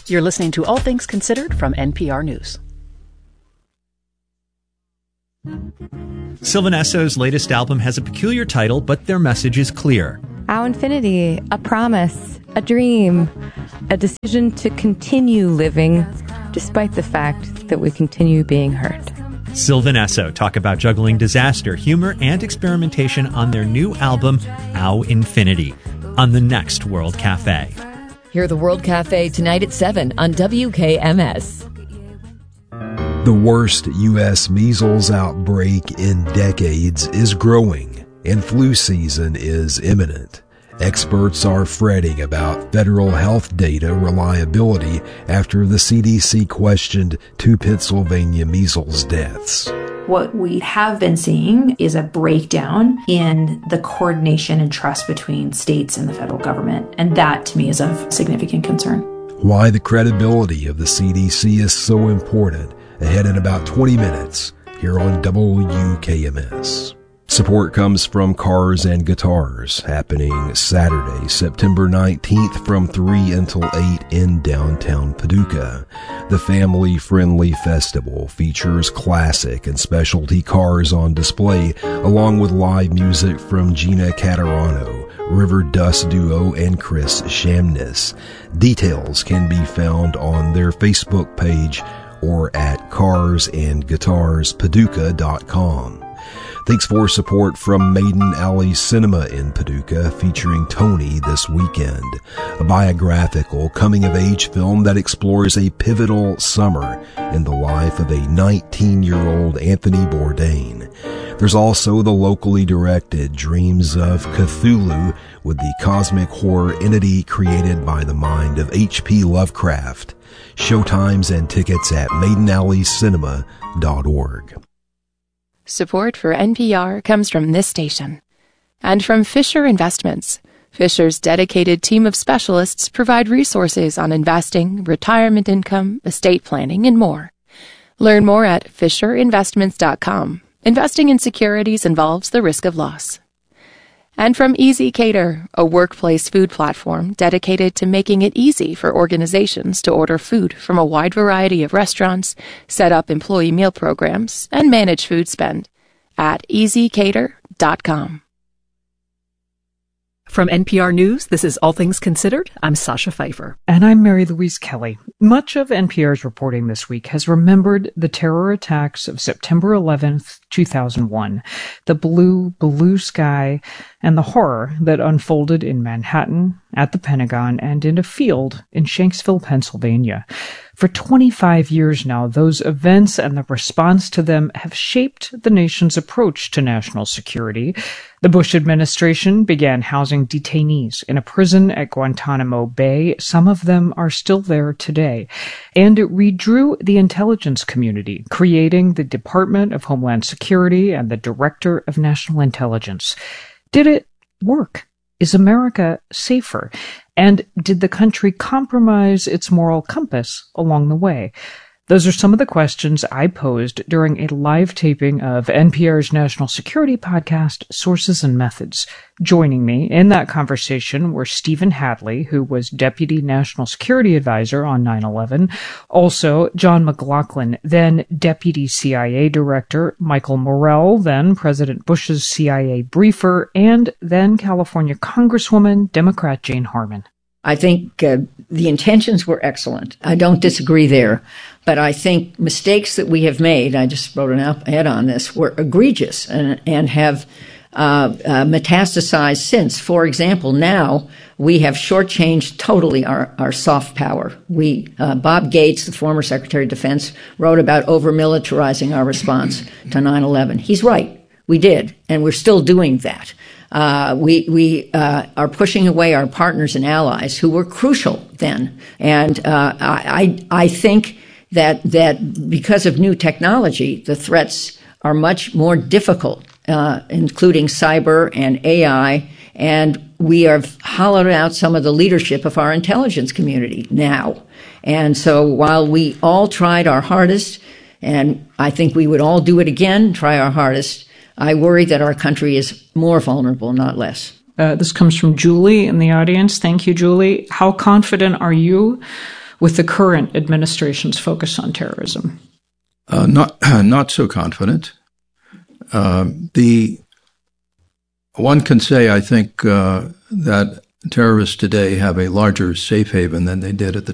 You're listening to All Things Considered from NPR News. Sylvan Esso's latest album has a peculiar title, but their message is clear. Our infinity, a promise, a dream, a decision to continue living despite the fact that we continue being hurt. Sylvan Esso talk about juggling disaster, humor, and experimentation on their new album, Our Infinity, on the next World Cafe. Hear the World Cafe tonight at 7 on WKMS. The worst U.S. measles outbreak in decades is growing, and flu season is imminent. Experts are fretting about federal health data reliability after the CDC questioned 2 Pennsylvania measles deaths. What we have been seeing is a breakdown in the coordination and trust between states and the federal government, and that to me is of significant concern. Why the credibility of the CDC is so important, ahead in about 20 minutes here on WKMS. Support comes from Cars and Guitars, happening Saturday, September 19th from 3 until 8 in downtown Paducah. The family-friendly festival features classic and specialty cars on display, along with live music from Gina Caterano, River Dust Duo, and Chris Shamness. Details can be found on their Facebook page or at carsandguitarspaducah.com. Thanks for support from Maiden Alley Cinema in Paducah, featuring Tony this weekend, a biographical coming-of-age film that explores a pivotal summer in the life of a 19-year-old Anthony Bourdain. There's also the locally directed Dreams of Cthulhu, with the cosmic horror entity created by the mind of H.P. Lovecraft. Showtimes and tickets at maidenalleycinema.org. Support for NPR comes from this station and from Fisher Investments. Fisher's dedicated team of specialists provide resources on investing, retirement income, estate planning, and more. Learn more at FisherInvestments.com. Investing in securities involves the risk of loss. And from Easy Cater, a workplace food platform dedicated to making it easy for organizations to order food from a wide variety of restaurants, set up employee meal programs, and manage food spend at easycater.com. From NPR News, this is All Things Considered. I'm Sasha Pfeiffer. And I'm Mary Louise Kelly. Much of NPR's reporting this week has remembered the terror attacks of September 11th, 2001, the blue sky, and the horror that unfolded in Manhattan, at the Pentagon, and in a field in Shanksville, Pennsylvania. For 25 years now, those events and the response to them have shaped the nation's approach to national security. The Bush administration began housing detainees in a prison at Guantanamo Bay. Some of them are still there today. And it redrew the intelligence community, creating the Department of Homeland Security and the Director of National Intelligence. Did it work? Is America safer? And did the country compromise its moral compass along the way? Those are some of the questions I posed during a live taping of NPR's national security podcast, Sources and Methods. Joining me in that conversation were Stephen Hadley, who was Deputy National Security Advisor on 9/11, also John McLaughlin, then Deputy CIA Director, Michael Morell, then President Bush's CIA briefer, and then California Congresswoman, Democrat Jane Harman. I think the intentions were excellent. I don't disagree there. But I think mistakes that we have made, I just wrote an op-ed on this, were egregious and have metastasized since. For example, now we have shortchanged totally our soft power. Bob Gates, the former Secretary of Defense, wrote about over-militarizing our response to 9/11. He's right. We did, and we're still doing that. We are pushing away our partners and allies who were crucial then. And I think that because of new technology, the threats are much more difficult, including cyber and AI, and we have hollowed out some of the leadership of our intelligence community now. And so while we all tried our hardest, and I think we would all do it again, try our hardest, I worry that our country is more vulnerable, not less. This comes from Julie in the audience. Thank you, Julie. How confident are you with the current administration's focus on terrorism? Not so confident. One can say, I think, that terrorists today have a larger safe haven than they did at the